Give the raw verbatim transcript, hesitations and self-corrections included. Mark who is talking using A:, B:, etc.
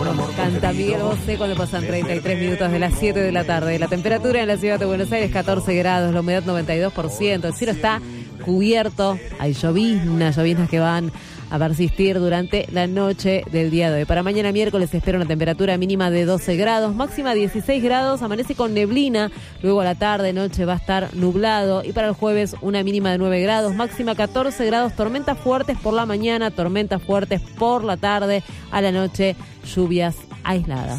A: Canta Miguel Bosé cuando pasan treinta y tres minutos de las siete de la tarde. La temperatura en la ciudad de Buenos Aires catorce grados, la humedad noventa y dos por ciento. El cielo está cubierto, hay lloviznas, lloviznas que van a persistir durante la noche del día de hoy. Para mañana miércoles se espera una temperatura mínima de doce grados, máxima dieciséis grados, amanece con neblina, luego a la tarde, noche va a estar nublado y para el jueves una mínima de nueve grados, máxima catorce grados, tormentas fuertes por la mañana, tormentas fuertes por la tarde, a la noche lluvias aisladas.